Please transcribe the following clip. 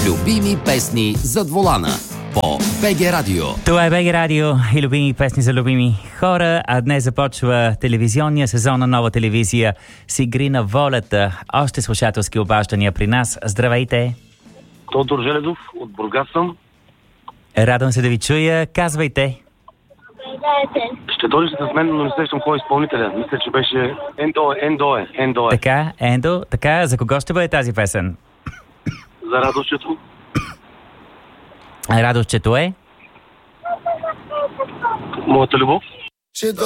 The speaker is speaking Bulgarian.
Любими песни зад волана по БГ Радио. Това е БГ Радио и любими песни за любими хора. А днес започва телевизионния сезон на Нова телевизия с игри на волята. Още слушателски обаждания при нас. Здравейте! Тодор Железов от Бургас съм. Радвам се да ви чуя. Казвайте. Ще дойдеш с мен, но не сещам кой е изпълнителя. Мисля, че беше Ендо е. Така, Ендо, така, за кого ще бъде тази песен? За Радостчето. Радостчето е? Моята любов. Ще